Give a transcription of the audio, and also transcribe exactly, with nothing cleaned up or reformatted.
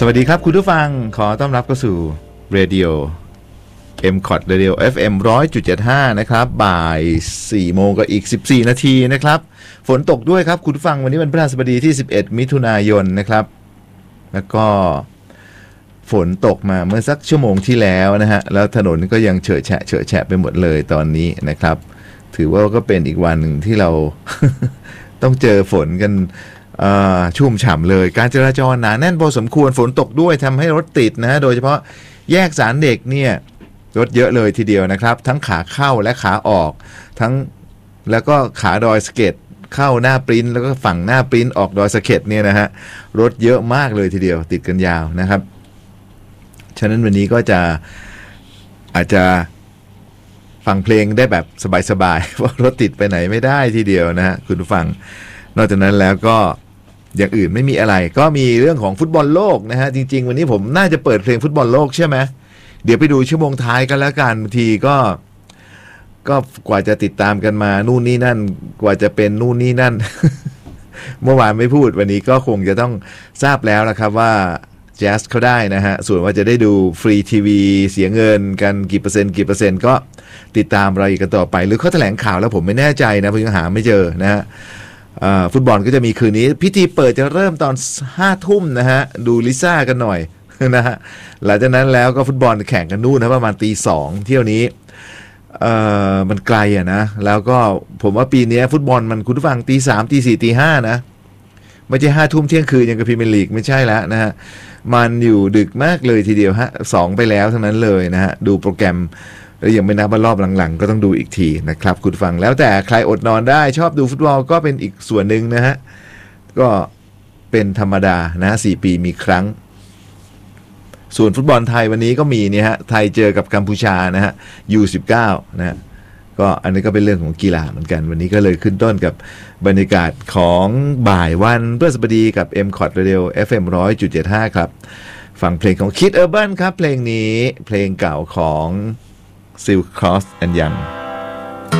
สวัสดีครับคุณผู้ฟังขอต้อนรับเข้าสู่ Radio เอ็ม ซี โอ ที Radio เอฟ เอ็ม หนึ่งร้อยจุดเจ็ดห้า นะครับบ่ายสี่โมงกับอีกสิบสี่นาทีนะครับฝนตกด้วยครับคุณผู้ฟังวันนี้วันพฤหัสบดีที่สิบเอ็ดมิถุนายนนะครับแล้วก็ฝนตกมาเมื่อสักชั่วโมงที่แล้วนะฮะแล้วถนนก็ยังเฉอะแฉะเฉอะแฉะไปหมดเลยตอนนี้นะครับถือว่าก็เป็นอีกวันหนึ่งที่เรา ต้องเจอฝนกันชุ่มฉ่ำเลยการจราจรหนาแน่นพอสมควรฝนตกด้วยทำให้รถติดนะโดยเฉพาะแยกสารเด็กเนี่ยรถเยอะเลยทีเดียวนะครับทั้งขาเข้าและขาออกทั้งแล้วก็ขาดอยสะเก็ดเข้าหน้าปริ้นแล้วก็ฝั่งหน้าปริ้นออกดอยสะเก็ดเนี่ยนะฮะรถเยอะมากเลยทีเดียวติดกันยาวนะครับฉะนั้นวันนี้ก็จะอาจจะฟังเพลงได้แบบสบายๆเพราะรถติดไปไหนไม่ได้ทีเดียวนะฮะคุณผู้ฟังนอกจากนั้นแล้วก็อย่างอื่นไม่มีอะไรก็มีเรื่องของฟุตบอลโลกนะฮะจริงๆวันนี้ผมน่าจะเปิดเพลงฟุตบอลโลกใช่ไหมเดี๋ยวไปดูชั่วโมงท้ายกันแล้วกันบางทีก็ก็กว่าจะติดตามกันมานู่นนี่นั่นกว่าจะเป็นนู่นนี่นั่น เมื่อวานไม่พูดวันนี้ก็คงจะต้องทราบแล้วนะครับว่าแจ๊สเขาได้นะฮะส่วนว่าจะได้ดูฟรีทีวีเสียเงินกันกี่เปอร์เซ็นต์กี่เปอร์เซ็นต์ก็ติดตามรายละเอียดกันต่อไปหรือเขาแถลงข่าวแล้วผมไม่แน่ใจนะผมยังหาไม่เจอนะฮะฟุตบอลก็จะมีคืนนี้พิธีเปิดจะเริ่มตอนห้าทุ่มนะฮะดูลิซ่ากันหน่อยนะฮะหลังจากนั้นแล้วก็ฟุตบอลแข่งกันนู่นนะประมาณตีสองเที่ยวนี้เอ่อมันไกลอ่ะนะแล้วก็ผมว่าปีนี้ฟุตบอลมันคุณผู้ฟังตีสามตีสี่ตีห้านะไม่ใช่ห้าทุ่มเที่ยงคืนอย่างกับพรีเมียร์ลีกไม่ใช่แล้วนะฮะมันอยู่ดึกมากเลยทีเดียวฮะสองไปแล้วทั้งนั้นเลยนะฮะดูโปรแกรมแล้วยังไม่นับว่ารอบหลังๆก็ต้องดูอีกทีนะครับคุณฟังแล้วแต่ใครอดนอนได้ชอบดูฟุตบอลก็เป็นอีกส่วนหนึ่งนะฮะก็เป็นธรรมดานะสี่ปีมีครั้งส่วนฟุตบอลไทยวันนี้ก็มีเนี่ยฮะไทยเจอกับกัมพูชานะฮะ ยู สิบเก้า นะฮะก็อันนี้ก็เป็นเรื่องของกีฬาเหมือนกันวันนี้ก็เลยขึ้นต้นกับบรรยากาศของบ่ายวันพฤหัสบดีกับ เอ็ม ซี โอ ที Radio เอฟ เอ็ม หนึ่งร้อยจุดเจ็ดห้า ครับฟังเพลงของ Kid Urban ครับเพลงนี้เพลงเก่าของSilk Cross and Young